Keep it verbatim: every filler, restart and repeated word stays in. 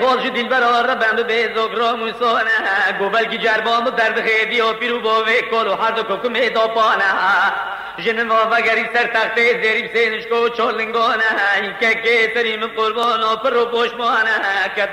خالش دل برار بند به زگرام و سانه گوبل کی جربام درد خیدی و پیرو باوی کل و هر دو کوکو میدا پانه جن وافگری سر تخت زریب سینش کو چولنگانه این که که تریم قربان و پر و پشمانه